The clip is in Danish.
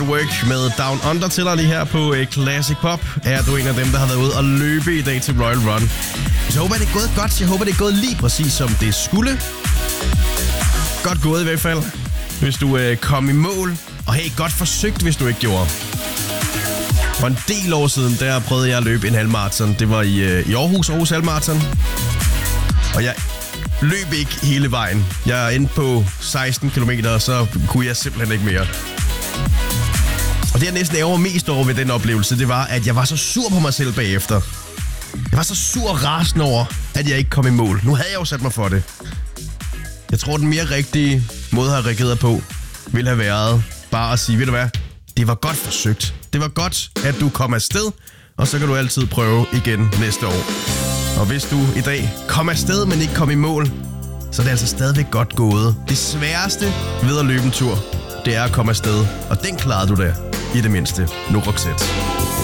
Work med Down Under til dig lige her på Classic Pop. Er du en af dem, der har været ude og løbe i dag til Royal Run? Så håber det er gået godt. Jeg håber det er gået lige præcis som det skulle. Godt gået i hvert fald, hvis du kom i mål. Og hey, godt forsøgt, hvis du ikke gjorde. For en del år siden, der prøvede jeg at løbe en halvmarathon. Det var i Aarhus halvmarathon. Og jeg løb ikke hele vejen. Jeg endte på 16 km, og så kunne jeg simpelthen ikke mere. Og det jeg næsten ærger mest over ved den oplevelse, det var, at jeg var så sur på mig selv bagefter. Jeg var så sur og rasende over, at jeg ikke kom i mål. Nu havde jeg jo sat mig for det. Jeg tror, den mere rigtige måde at have reageret på, ville have været bare at sige, ved du hvad, det var godt forsøgt. Det var godt, at du kom afsted, og så kan du altid prøve igen næste år. Og hvis du i dag kom afsted, men ikke kom i mål, så er det altså stadigvæk godt gået. Det sværeste ved at løbe en tur, det er at komme afsted. Og den klarede du da i det mindste. Nu Roxette.